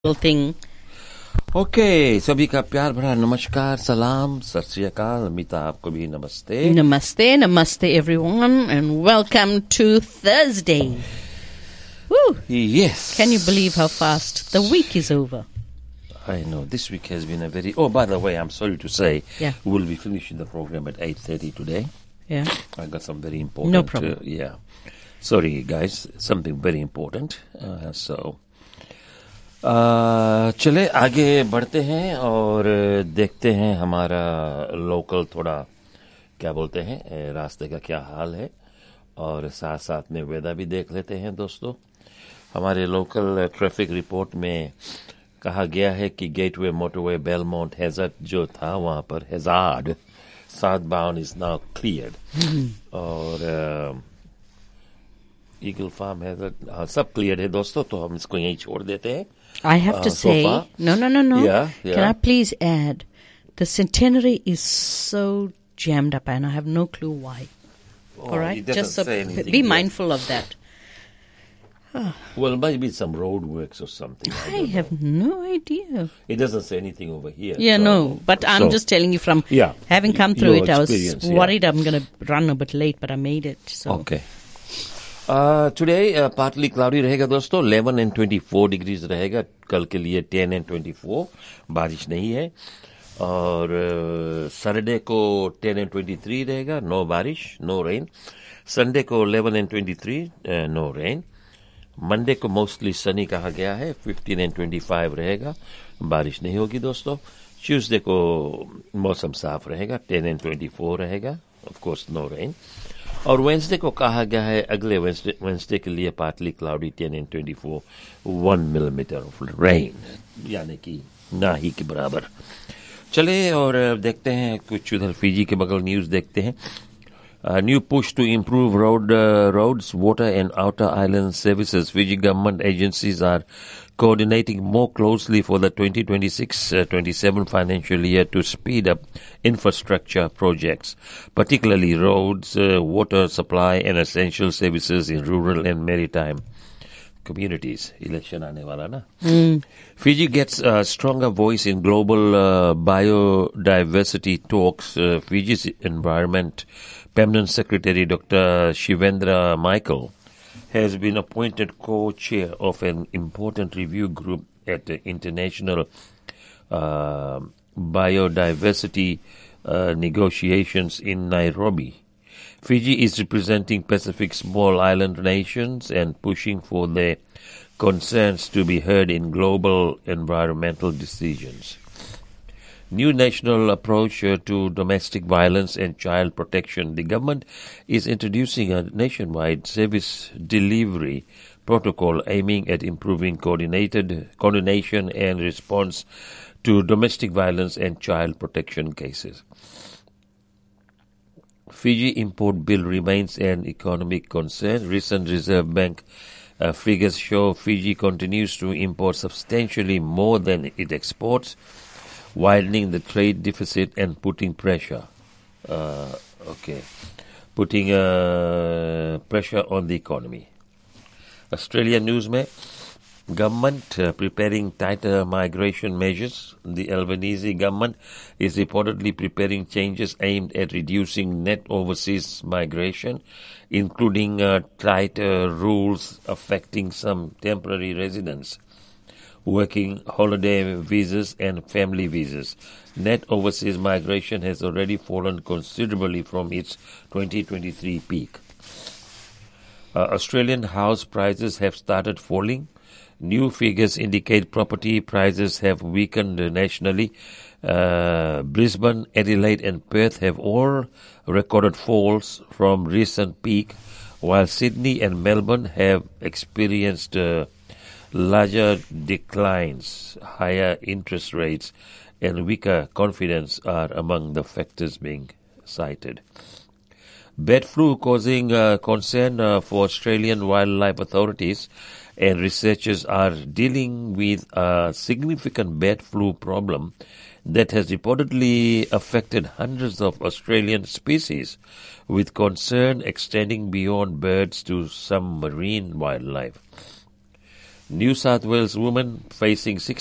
thing. Okay सभी का प्यार भरा नमस्कार सलाम सत श्री अकाल अमिता आपको भी नमस्ते Namaste everyone, and welcome to Thursday. Woo. Yes, Can you believe how fast the week is over? I know this week has been a very by the way, I'm sorry to say, Yeah. we'll be finishing the program at 8:30 today. Yeah. I got some very important No problem. Sorry guys, something very important. चले आगे बढ़ते हैं और देखते हैं हमारा local थोड़ा क्या बोलते हैं रास्ते का क्या हाल है और साथ साथ में वेदर भी देख लेते हैं दोस्तों। हमारे लोकल ट्रैफिक रिपोर्ट में कहा गया है कि गेटवे मोटरवे बेलमाउंट हैजर्ड जो था वहां पर hazard south bound is now cleared और ईगल फार्म हैजर्ड सब क्लियर है दोस्तों, तो हम इसको यहीं छोड़ देते हैं। I have to say, no. Yeah. Can I please add, the centenary is so jammed up and I have no clue why. All right? It doesn't Just so say anything be here. mindful of that. Well, maybe some road works or something. I have no idea. It doesn't say anything over here. Yeah, so, no, but I'm just telling you from having come through your it, I was experience, worried I'm going to run a bit late, but I made it. So. Okay. Today partly cloudy रहेगा दोस्तों, 11 and 24 degrees रहेगा। कल के लिए 10 and 24, बारिश नहीं है। और सैटरडे को 10 and 23 रहेगा, नो बारिश, नो रेन। संडे को 11 and 23, नो रेन। मंडे को मोस्टली सनी कहा गया है, 15 and 25 रहेगा, बारिश नहीं होगी दोस्तों। ट्यूसडे को मौसम साफ रहेगा, 10 and 24 रहेगा, ऑफ कोर्स नो रेन। और वेंसडे को कहा गया है अगले वेंसडे के लिए partly cloudy 10 and 24, 1 millimeter of rain, यानी कि ना ही के बराबर। चले और देखते हैं कुछ उधर फिजी के बगल न्यूज देखते हैं। New push to improve roads, water and outer island services. Fiji government agencies are coordinating more closely for the 2026-27 financial year to speed up infrastructure projects, particularly roads, water supply and essential services in rural and maritime communities. Election aane wala na. Fiji gets a stronger voice in global biodiversity talks. Fiji's Environment Permanent Secretary Dr. Shivendra Michael has been appointed co-chair of an important review group at the International Biodiversity negotiations in Nairobi. Fiji is representing Pacific small island nations and pushing for their concerns to be heard in global environmental decisions. New national approach to domestic violence and child protection. The government is introducing a nationwide service delivery protocol aiming at improving coordination and response to domestic violence and child protection cases. Fiji import bill remains an economic concern. Recent Reserve Bank figures show Fiji continues to import substantially more than it exports, widening the trade deficit and putting pressure pressure on the economy. Australian news में government preparing tighter migration measures. The Albanese government is reportedly preparing changes aimed at reducing net overseas migration, including tighter rules affecting some temporary residents, working holiday visas and family visas. Net overseas migration has already fallen considerably from its 2023 peak. Australian house prices have started falling. New figures indicate property prices have weakened nationally. Brisbane, Adelaide and Perth have all recorded falls from recent peak, while Sydney and Melbourne have experienced larger declines. Higher interest rates and weaker confidence are among the factors being cited. Bird flu causing concern for Australian wildlife authorities, and researchers are dealing with a significant bird flu problem that has reportedly affected hundreds of Australian species, with concern extending beyond birds to some marine wildlife. New South Wales woman facing